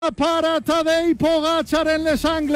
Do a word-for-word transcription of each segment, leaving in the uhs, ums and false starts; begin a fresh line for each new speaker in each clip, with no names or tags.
Para Tadej Pogačar en Les Angles.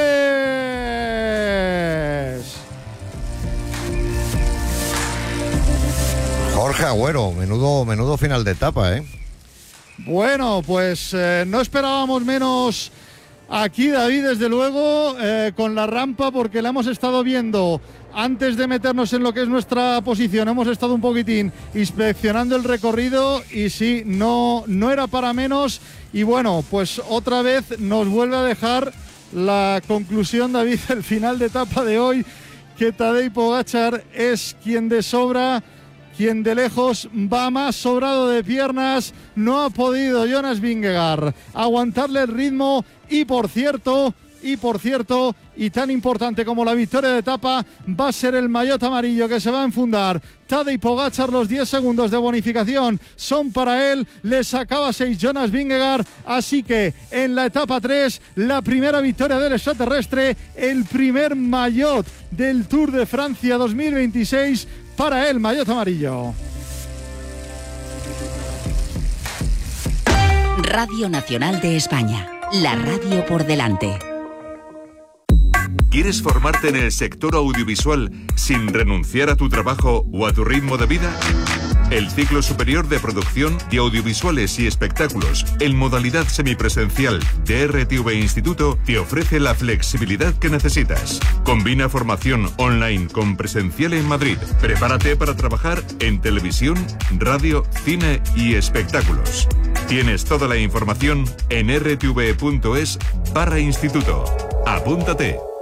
Jorge Agüero, menudo, menudo final de etapa, ¿eh?
Bueno, pues eh, no esperábamos menos aquí, David, desde luego, eh, con la rampa, porque la hemos estado viendo antes de meternos en lo que es nuestra posición. Hemos estado un poquitín inspeccionando el recorrido y sí, no, no era para menos. Y bueno, pues otra vez nos vuelve a dejar la conclusión, David, el final de etapa de hoy, que Tadej Pogačar es quien de sobra, quien de lejos va más sobrado de piernas. No ha podido Jonas Vingegaard aguantarle el ritmo y por cierto, y por cierto, y tan importante como la victoria de etapa, va a ser el maillot amarillo que se va a enfundar Tadej Pogačar. Los diez segundos de bonificación son para él, le sacaba seis Jonas Vingegaard, así que en la etapa tres, la primera victoria del extraterrestre, el primer maillot del Tour de Francia dos mil veintiséis para el maillot amarillo.
Radio Nacional de España, la radio por delante.
¿Quieres formarte en el sector audiovisual sin renunciar a tu trabajo o a tu ritmo de vida? El ciclo superior de producción de audiovisuales y espectáculos en modalidad semipresencial de R T V Instituto te ofrece la flexibilidad que necesitas. Combina formación online con presencial en Madrid. Prepárate para trabajar en televisión, radio, cine y espectáculos. Tienes toda la información en r t v punto es barra instituto. Apúntate.